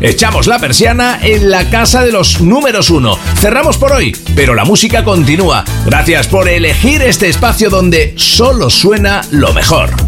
Echamos la persiana en la casa de los números 1. Cerramos por hoy, pero la música continúa. Gracias por elegir este espacio donde solo suena lo mejor.